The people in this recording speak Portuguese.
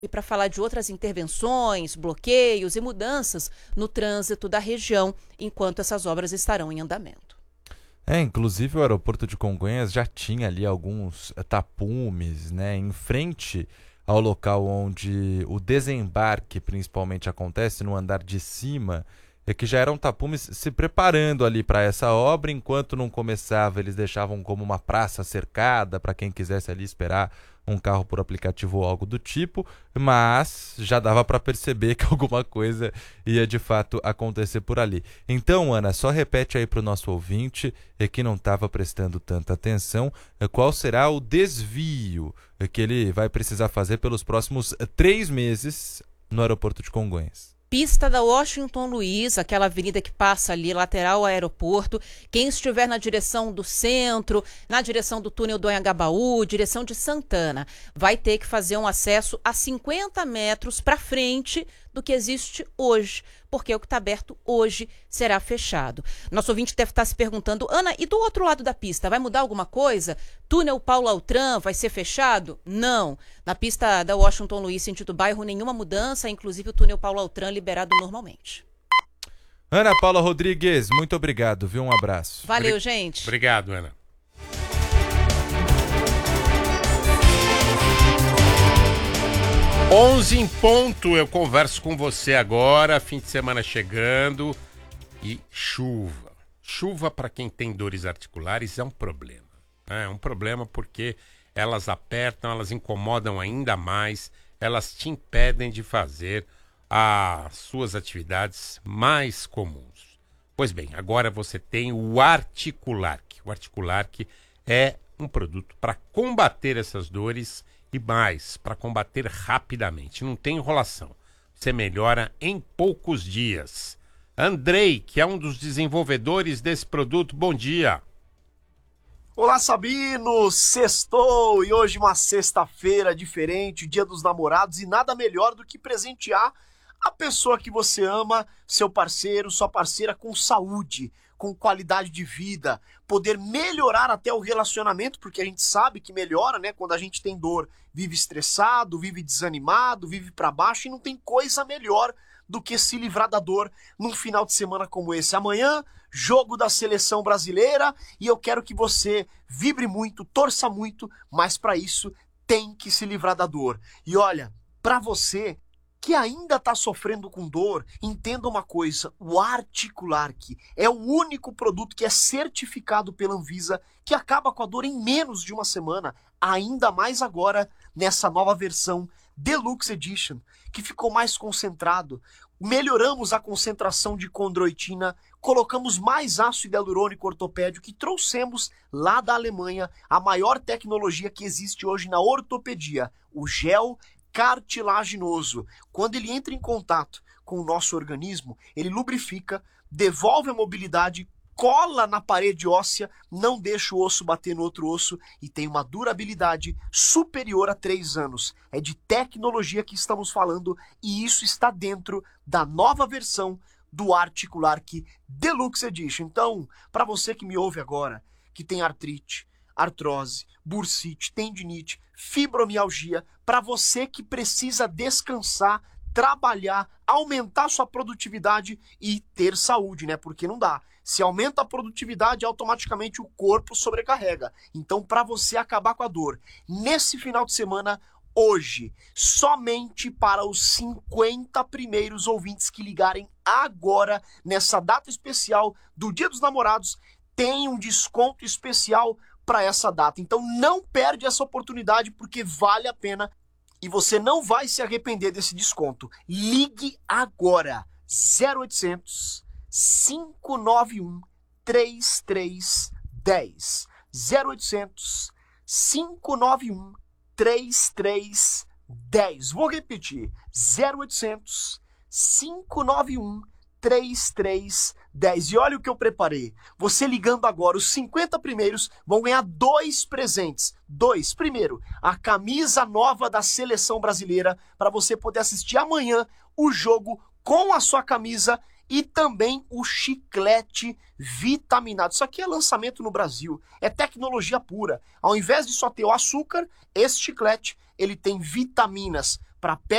e para falar de outras intervenções, bloqueios e mudanças no trânsito da região, enquanto essas obras estarão em andamento. Inclusive o aeroporto de Congonhas já tinha ali alguns tapumes, né, em frente ao local onde o desembarque principalmente acontece, no andar de cima, que já eram tapumes se preparando ali para essa obra. Enquanto não começava, eles deixavam como uma praça cercada para quem quisesse ali esperar um carro por aplicativo ou algo do tipo, mas já dava para perceber que alguma coisa ia de fato acontecer por ali. Então, Ana, só repete aí para o nosso ouvinte que não estava prestando tanta atenção, qual será o desvio que ele vai precisar fazer pelos próximos 3 meses no aeroporto de Congonhas. Pista da Washington Luiz, aquela avenida que passa ali lateral ao aeroporto. Quem estiver na direção do centro, na direção do túnel do Anhangabaú, direção de Santana, vai ter que fazer um acesso a 50 metros para frente do que existe hoje, porque o que está aberto hoje será fechado. Nosso ouvinte deve estar se perguntando: Ana, e do outro lado da pista, vai mudar alguma coisa? Túnel Paulo Altran vai ser fechado? Não. Na pista da Washington Luiz, sentido bairro, nenhuma mudança, inclusive o túnel Paulo Altran liberado normalmente. Ana Paula Rodrigues, muito obrigado, viu? Um abraço. Valeu, gente. Obrigado, Ana. 11 em ponto, eu converso com você agora, fim de semana chegando e chuva. Chuva para quem tem dores articulares é um problema. É um problema porque elas apertam, elas incomodam ainda mais, elas te impedem de fazer as suas atividades mais comuns. Pois bem, agora você tem o Articulark. O Articulark é um produto para combater essas dores e mais, para combater rapidamente. Não tem enrolação. Você melhora em poucos dias. Andrei, que é um dos desenvolvedores desse produto, bom dia. Olá, Sabino! Sextou! E hoje uma sexta-feira diferente, Dia dos Namorados, e nada melhor do que presentear a pessoa que você ama, seu parceiro, sua parceira, com saúde, com qualidade de vida, poder melhorar até o relacionamento, porque a gente sabe que melhora, né? Quando a gente tem dor, vive estressado, vive desanimado, vive para baixo, e não tem coisa melhor do que se livrar da dor num final de semana como esse. Amanhã, jogo da seleção brasileira, e eu quero que você vibre muito, torça muito, mas para isso tem que se livrar da dor. E olha, para você que ainda está sofrendo com dor, entenda uma coisa: o Articulark é o único produto que é certificado pela Anvisa que acaba com a dor em menos de uma semana, ainda mais agora nessa nova versão Deluxe Edition, que ficou mais concentrado. Melhoramos a concentração de condroitina, colocamos mais ácido hialurônico ortopédico e trouxemos lá da Alemanha a maior tecnologia que existe hoje na ortopedia, o gel cartilaginoso. Quando ele entra em contato com o nosso organismo, ele lubrifica, devolve a mobilidade, cola na parede óssea, não deixa o osso bater no outro osso e tem uma durabilidade superior a 3 anos. É de tecnologia que estamos falando e isso está dentro da nova versão do Articulark Deluxe Edition. Então, para você que me ouve agora, que tem artrite, artrose, bursite, tendinite, fibromialgia, para você que precisa descansar, trabalhar, aumentar sua produtividade e ter saúde, né? Porque não dá. Se aumenta a produtividade, automaticamente o corpo sobrecarrega. Então, para você acabar com a dor, nesse final de semana, hoje, somente para os 50 primeiros ouvintes que ligarem agora, nessa data especial do Dia dos Namorados, tem um desconto especial para essa data. Então não perde essa oportunidade, porque vale a pena e você não vai se arrepender desse desconto. Ligue agora, 0800 591 3310. 0800 591 3310. Vou repetir, 0800 591 3310. E olha o que eu preparei. Você ligando agora, os 50 primeiros vão ganhar 2 presentes. 2. Primeiro, a camisa nova da seleção brasileira, para você poder assistir amanhã o jogo com a sua camisa, e também o chiclete vitaminado. Isso aqui é lançamento no Brasil, é tecnologia pura. Ao invés de só ter o açúcar, esse chiclete ele tem vitaminas para